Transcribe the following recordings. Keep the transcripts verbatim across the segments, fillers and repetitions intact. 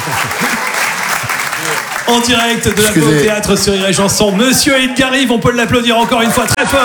En direct de la Pau Théâtre sur Rire et Chanson, Monsieur Edgar Rive, on peut l'applaudir encore une fois très fort.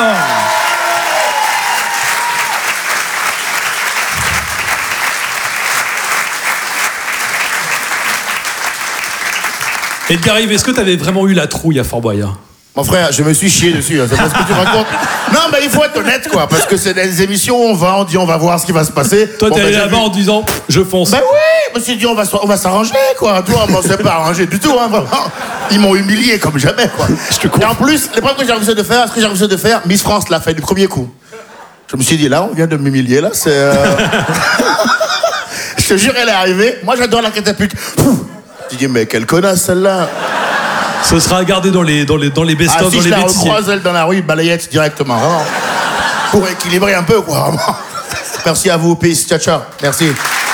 Edgar Rive, est-ce que tu avais vraiment eu la trouille à Fort Boyard? Mon frère, je me suis chié dessus, hein. C'est pas ce que tu racontes. Non, mais il faut être honnête, quoi, parce que c'est des émissions, on va, on dit, on va voir ce qui va se passer. Toi, bon, t'es allé ben, là-bas vu... en disant, je fonce. Ben oui, je me suis dit, on va, on va s'arranger, quoi. Toi, moi, c'est pas arrangé du tout, hein, vraiment. Ils m'ont humilié comme jamais, quoi. Je te Et en plus, l'épreuve que j'ai refusé de faire, ce que j'ai refusé de faire, Miss France l'a fait du premier coup. Je me suis dit, là, on vient de m'humilier, là, c'est... Euh... je te jure, elle est arrivée. Moi, j'adore la catapulte. Je dis, mais quelle connasse, celle-là. Ce sera gardé dans les, dans les, dans les best-of, ah, si dans je les la bêtisiers. recroise, elle, dans la rue, balayette directement, vraiment. Pour équilibrer un peu, quoi, vraiment. Merci à vous, peace, ciao, ciao. Merci.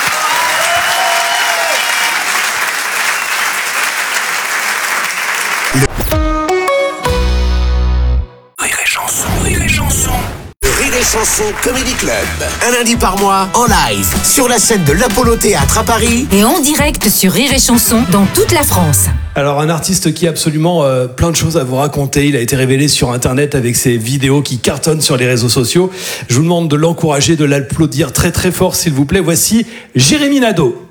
Rire et Chanson, Rire et Chanson. Rire et Chanson Comedy Club. Un lundi par mois, en live, sur la scène de l'Apollo Théâtre à Paris. Et en direct sur Rire et Chanson dans toute la France. Alors, un artiste qui a absolument euh, plein de choses à vous raconter. Il a été révélé sur Internet avec ses vidéos qui cartonnent sur les réseaux sociaux. Je vous demande de l'encourager, de l'applaudir très très fort, s'il vous plaît. Voici Jérémy Nadeau.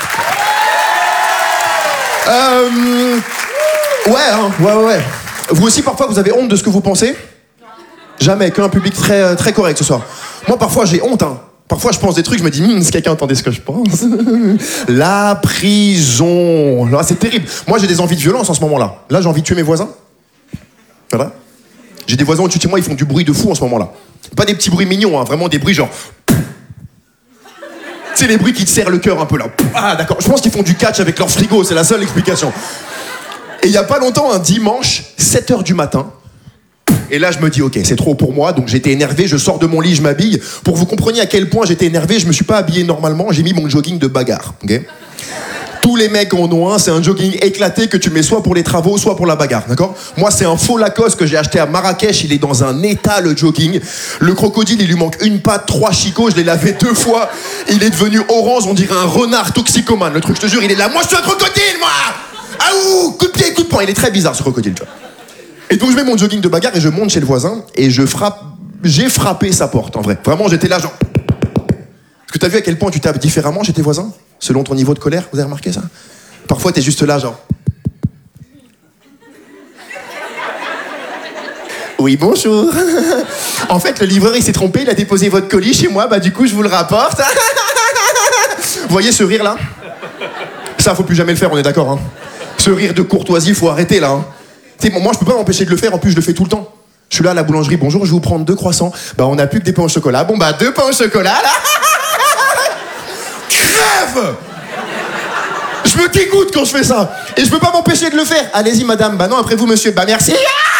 Euh... Ouais, hein, ouais, ouais, ouais. Vous aussi, parfois, vous avez honte de ce que vous pensez ? Jamais, qu'un public très, très correct ce soir. Moi, parfois, j'ai honte, hein. Parfois, je pense des trucs, je me dis, hm, si quelqu'un entendait ce que je pense. La prison. Là, c'est terrible. Moi, j'ai des envies de violence en ce moment-là. Là, j'ai envie de tuer mes voisins. Voilà. J'ai des voisins au-dessus de chez moi, ils font du bruit de fou en ce moment-là. Pas des petits bruits mignons, hein, vraiment des bruits genre... C'est les bruits qui te serrent le cœur un peu là. Ah, d'accord. Je pense qu'ils font du catch avec leur frigo, c'est la seule explication. Et il y a pas longtemps, un dimanche, sept heures du matin, et là je me dis ok, c'est trop pour moi, donc j'étais énervé, je sors de mon lit, je m'habille. Pour que vous compreniez à quel point j'étais énervé, je me suis pas habillé normalement, j'ai mis mon jogging de bagarre, ok. Tous les mecs en ont un, c'est un jogging éclaté que tu mets soit pour les travaux, soit pour la bagarre, d'accord. Moi, c'est un faux Lacoste que j'ai acheté à Marrakech, il est dans un état, le jogging. Le crocodile, il lui manque une patte, trois chicots, je l'ai lavé deux fois. Il est devenu orange, on dirait un renard toxicomane. Le truc, je te jure, il est là, moi je suis un crocodile, moi. Ah ouh, coup de pied, coup de poing, il est très bizarre ce crocodile, tu vois. Et donc je mets mon jogging de bagarre et je monte chez le voisin et je frappe, j'ai frappé sa porte, en vrai. Vraiment, j'étais là, genre... Est-ce que t'as vu à quel point tu tapes différemment chez tes voisins ? Selon ton niveau de colère, vous avez remarqué ça ? Parfois, t'es juste là, genre... Oui, bonjour. En fait, le livreur, il s'est trompé, il a déposé votre colis chez moi, bah du coup, je vous le rapporte. Vous voyez ce rire-là ? Ça, faut plus jamais le faire, on est d'accord, hein. Ce rire de courtoisie, faut arrêter, là, hein. Tu sais, moi, je peux pas m'empêcher de le faire, en plus, je le fais tout le temps. Je suis là à la boulangerie, bonjour, je vais vous prendre deux croissants. Bah, on n'a plus que des pains au chocolat. Bon, bah, deux pains au chocolat, là. Crève! Je me dégoûte quand je fais ça. Et je peux pas m'empêcher de le faire. Allez-y, madame. Bah non, après vous, monsieur. Bah merci.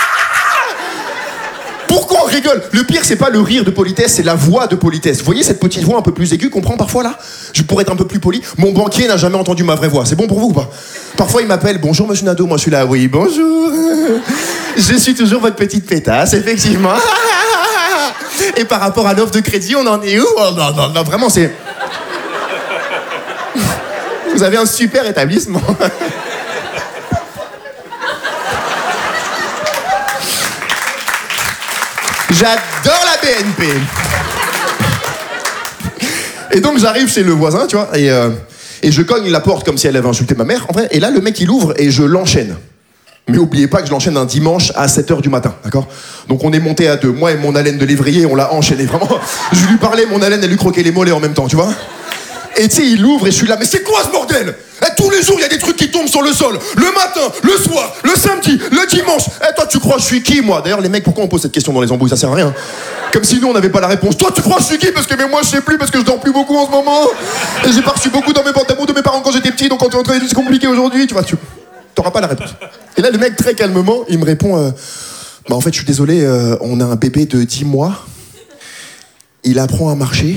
Pourquoi on rigole ? Le pire, c'est pas le rire de politesse, c'est la voix de politesse. Vous voyez cette petite voix un peu plus aiguë qu'on prend parfois là ? Je pourrais être un peu plus poli. Mon banquier n'a jamais entendu ma vraie voix. C'est bon pour vous ou pas ? Parfois, il m'appelle. Bonjour, monsieur Nadeau. Moi, je suis là. Oui, bonjour. Je suis toujours votre petite pétasse, effectivement. Et par rapport à l'offre de crédit, on en est où ? Oh, non, non, non, vraiment, c'est... Vous avez un super établissement. J'adore la B N P. Et donc j'arrive chez le voisin, tu vois, et, euh, et je cogne la porte comme si elle avait insulté ma mère, en vrai. Et là, le mec, il ouvre et je l'enchaîne. Mais oubliez pas que je l'enchaîne un dimanche à sept heures du matin, d'accord ? Donc on est monté à deux. Moi et mon haleine de lévrier, on l'a enchaîné, vraiment. Je lui parlais, mon haleine, elle lui croquait les mollets en même temps, tu vois ? Et tu sais, il ouvre et je suis là, mais c'est quoi ce bordel ? Et tous les jours, il y a des trucs qui tombent sur le sol. Le matin, le soir, le samedi, le dimanche. Et toi, tu crois je suis qui, moi ? D'ailleurs, les mecs, pourquoi on pose cette question dans les embrouilles ? Ça sert à rien. Comme si nous, on n'avait pas la réponse. Toi, tu crois je suis qui ? Parce que mais moi, je sais plus, parce que je dors plus beaucoup en ce moment. Et j'ai pas reçu beaucoup dans mes boîtes à mots de mes parents quand j'étais petit, donc quand tu es en train de c'est compliqué aujourd'hui, tu vois, tu t'auras pas la réponse. Et là, le mec, très calmement, il me répond euh, bah en fait, je suis désolé, euh, on a un bébé de dix mois. Il apprend à marcher.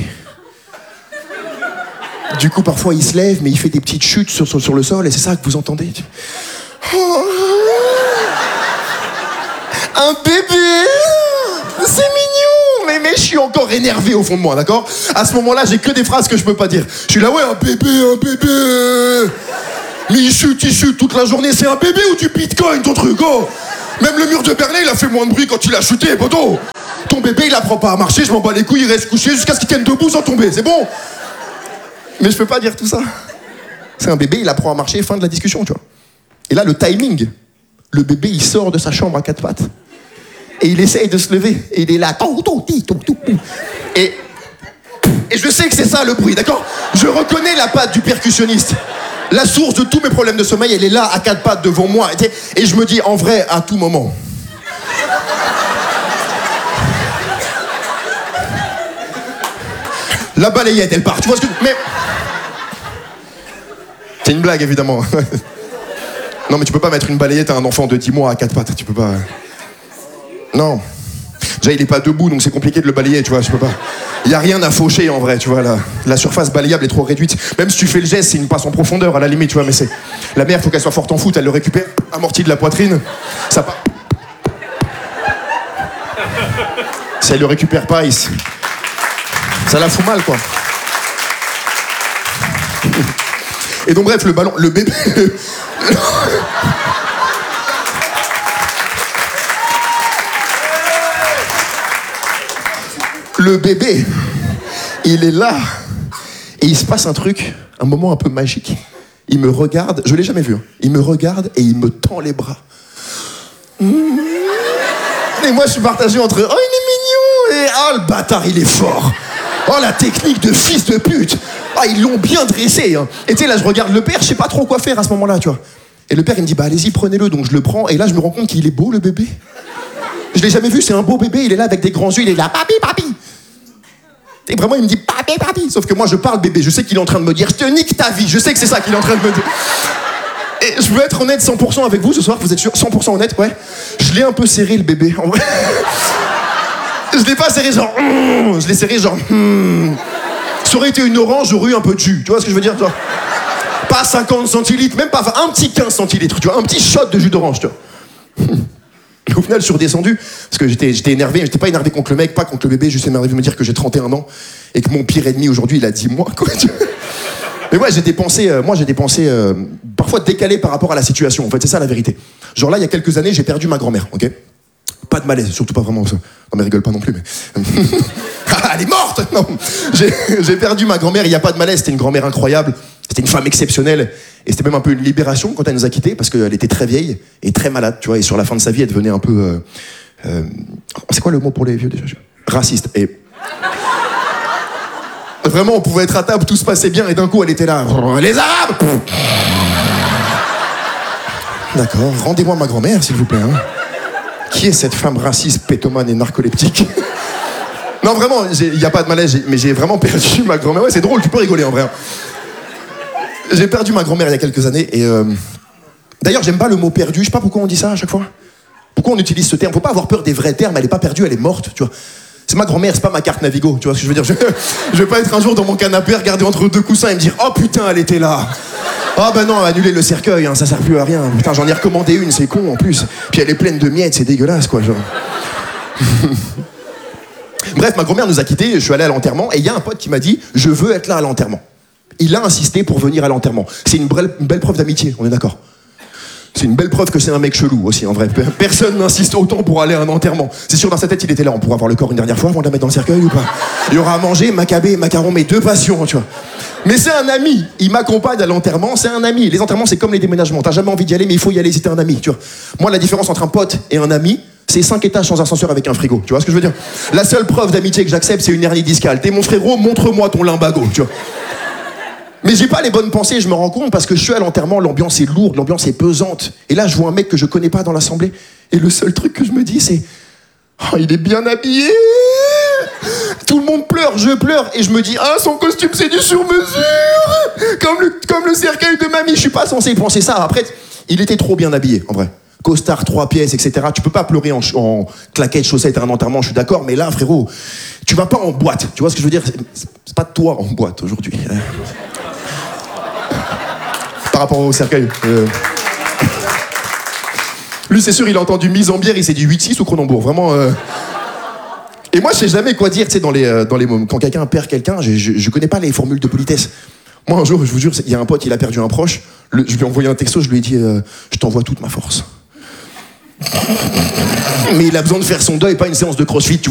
Du coup, parfois, il se lève, mais il fait des petites chutes sur, sur, sur le sol, et c'est ça que vous entendez. Oh, un bébé, c'est mignon, mais, mais je suis encore énervé au fond de moi, d'accord ? À ce moment-là, j'ai que des phrases que je peux pas dire. Je suis là, ouais, un bébé, un bébé. Mais il chute, il chute toute la journée. C'est un bébé ou du bitcoin, ton truc, oh. Même le mur de Berlin, il a fait moins de bruit quand il a chuté, poteau. Ton bébé, il apprend pas à marcher, je m'en bats les couilles, il reste couché jusqu'à ce qu'il tienne debout sans tomber, c'est bon. Mais je peux pas dire tout ça. C'est un bébé, il apprend à marcher, fin de la discussion, tu vois. Et là, le timing, le bébé, il sort de sa chambre à quatre pattes. Et il essaye de se lever. Et il est là. Et, et je sais que c'est ça le bruit, d'accord? Je reconnais la patte du percussionniste. La source de tous mes problèmes de sommeil, elle est là, à quatre pattes devant moi. Et je me dis, en vrai, à tout moment. La balayette, elle part. Tu vois ce que... Mais... C'est une blague, évidemment. Non, mais tu peux pas mettre une balayette à un enfant de dix mois à quatre pattes. Tu peux pas... Non. Déjà, il est pas debout, donc c'est compliqué de le balayer, tu vois. Je peux pas... Il y a rien à faucher, en vrai, tu vois. La, la surface balayable est trop réduite. Même si tu fais le geste, c'est une passe en profondeur, à la limite, tu vois. Mais c'est... La mère, faut qu'elle soit forte en foot. Elle le récupère, amorti de la poitrine. Ça part... Si elle le récupère pas, il... ça la fout mal, quoi. Et donc, bref, le ballon... Le bébé... Le bébé, il est là. Et il se passe un truc, un moment un peu magique. Il me regarde, je l'ai jamais vu. Hein. Il me regarde et il me tend les bras. Mmh. Et moi, je suis partagé entre... Oh, il est mignon. Et oh, le bâtard, il est fort. Oh, la technique de fils de pute. Ah, oh, ils l'ont bien dressé. Hein. Et tu sais, là, je regarde le père, je sais pas trop quoi faire à ce moment-là, tu vois. Et le père, il me dit, bah allez-y, prenez-le. Donc je le prends. Et là, je me rends compte qu'il est beau, le bébé. Je l'ai jamais vu, c'est un beau bébé. Il est là avec des grands yeux, il est là, papi, papi. Et vraiment, il me dit, papi, papi. Sauf que moi, je parle bébé. Je sais qu'il est en train de me dire, je te nique ta vie. Je sais que c'est ça qu'il est en train de me dire. Et je veux être honnête cent pour cent avec vous ce soir. Vous êtes sûr cent pour cent honnête, ouais. Je l'ai un peu serré, le bébé, en vrai. Je l'ai pas serré genre... Mm, je l'ai serré genre... Mm. Ça aurait été une orange, j'aurais eu un peu de jus. Tu vois ce que je veux dire, genre, pas cinquante centilitres, même pas un petit quinze centilitres, tu vois. Un petit shot de jus d'orange, tu vois. Et au final, je suis redescendu, parce que j'étais, j'étais énervé, j'étais pas énervé contre le mec, pas contre le bébé, juste énervé de me dire que j'ai trente et un ans, et que mon pire ennemi aujourd'hui, il a dix mois, quoi. Mais ouais, j'ai des pensées, euh, moi j'ai des pensées euh, parfois décalées par rapport à la situation, en fait, c'est ça la vérité. Genre là, il y a quelques années, j'ai perdu ma grand-mère, ok? Pas de malaise, surtout pas vraiment ça. Non mais rigole pas non plus, mais... Elle est morte. Non, j'ai, j'ai perdu ma grand-mère, il n'y a pas de malaise, c'était une grand-mère incroyable, c'était une femme exceptionnelle, et c'était même un peu une libération quand elle nous a quittés, parce qu'elle était très vieille et très malade, tu vois, et sur la fin de sa vie, elle devenait un peu... Euh, euh, c'est quoi le mot pour les vieux déjà? Raciste. Et... Vraiment, on pouvait être à table, tout se passait bien, et d'un coup, elle était là. Les Arabes. D'accord, rendez-moi ma grand-mère, s'il vous plaît. Hein. Qui est cette femme raciste, pétomane et narcoleptique? Non, vraiment, il n'y a pas de malaise, mais j'ai vraiment perdu ma grand-mère. Ouais, c'est drôle, tu peux rigoler en vrai. J'ai perdu ma grand-mère il y a quelques années, et... Euh... D'ailleurs, j'aime pas le mot perdu, je sais pas pourquoi on dit ça à chaque fois. Pourquoi on utilise ce terme? Faut pas avoir peur des vrais termes, elle est pas perdue, elle est morte, tu vois. C'est ma grand-mère, c'est pas ma carte Navigo, tu vois ce que je veux dire. Je, je vais pas être un jour dans mon canapé, regarder entre deux coussins et me dire « Oh putain, elle était là !» Ah ben non, annuler le cercueil, hein, ça sert plus à rien. Putain, j'en ai recommandé une, c'est con en plus. Puis elle est pleine de miettes, c'est dégueulasse, quoi, genre. Bref, ma grand-mère nous a quittés, je suis allé à l'enterrement, et il y a un pote qui m'a dit « Je veux être là à l'enterrement ». Il a insisté pour venir à l'enterrement. C'est une, brel- une belle preuve d'amitié, on est d'accord? C'est une belle preuve que c'est un mec chelou aussi, en vrai. Personne n'insiste autant pour aller à un enterrement. C'est sûr, dans sa tête, il était là. On pourra voir le corps une dernière fois avant de la mettre dans le cercueil ou pas? Il y aura à manger, macabé, macaron, mes deux passions, tu vois. Mais c'est un ami. Il m'accompagne à l'enterrement, c'est un ami. Les enterrements, c'est comme les déménagements. T'as jamais envie d'y aller, mais il faut y aller si t'es un ami, tu vois. Moi, la différence entre un pote et un ami, c'est cinq étages sans ascenseur avec un frigo. Tu vois ce que je veux dire? La seule preuve d'amitié que j'accepte, c'est une hernie discale. T'es mon frérot, montre-moi ton limbago, tu vois. Mais j'ai pas les bonnes pensées, je me rends compte, parce que je suis à l'enterrement, l'ambiance est lourde, l'ambiance est pesante. Et là, je vois un mec que je connais pas dans l'assemblée. Et le seul truc que je me dis, c'est... Oh, il est bien habillé. Tout le monde pleure, je pleure. Et je me dis, ah, son costume, c'est du sur-mesure. Comme le, comme le cercueil de mamie. Je suis pas censé penser ça. Après, il était trop bien habillé, en vrai. Costard, trois pièces, et cetera. Tu peux pas pleurer en, en claquettes, chaussettes à un enterrement, je suis d'accord. Mais là, frérot, tu vas pas en boîte. Tu vois ce que je veux dire? C'est, c'est pas toi en boîte aujourd'hui. Par rapport au cercueil. Euh... Lui, c'est sûr, il a entendu mise en bière, il s'est dit huit six ou Cronenbourg. Vraiment. Euh... Et moi, je sais jamais quoi dire, tu sais, dans les, dans les moments. Quand quelqu'un perd quelqu'un, je, je, je connais pas les formules de politesse. Moi, un jour, je vous jure, il y a un pote, il a perdu un proche. Le, je lui ai envoyé un texto, je lui ai dit euh, je t'envoie toute ma force. Mais il a besoin de faire son deuil, pas une séance de crossfit, tu vois.